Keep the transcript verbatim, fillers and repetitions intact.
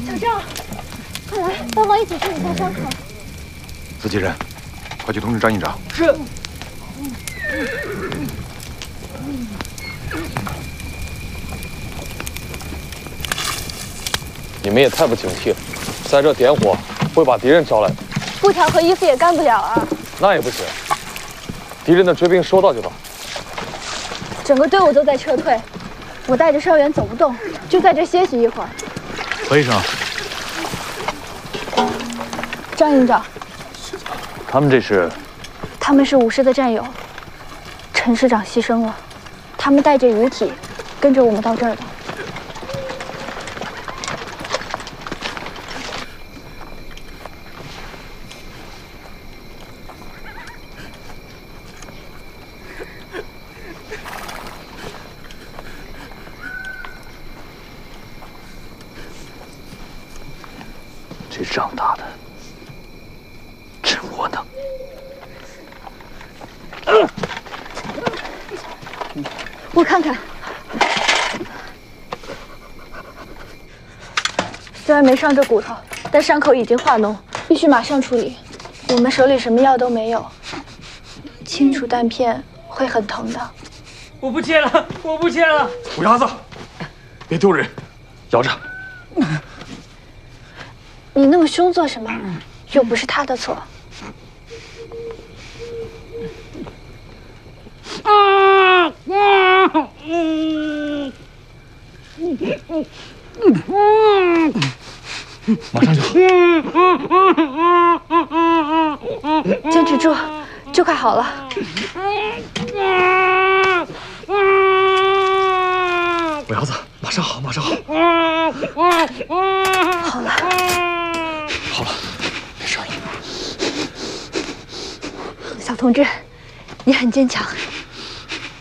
小赵，快来帮忙一起处理一下伤口。 自己人，快去通知张营长。 是。 你们也太不警惕了，在这点火会把敌人招来的。 布条和衣服也干不了啊。 那也不行，敌人的追兵说到就到。 整个队伍都在撤退，我带着伤员走不动，就在这歇息一会儿。 何医生， 张营长， 他们这是？ 他们是武师的战友，陈师长牺牲了，他们带着遗体跟着我们到这儿的。 这仗打的真窝囊。 我看看，虽然没伤着骨头，但伤口已经化脓，必须马上处理。我们手里什么药都没有，清除弹片会很疼的。 我不切了，我不切了。 虎牙子，别丢人，咬着。 你那么凶做什么？又不是他的错。 啊啊嗯马上就好。 坚持住，就快好了。 虎牙子，马上好，马上好。 好了。 好了，没事了。 小同志，你很坚强。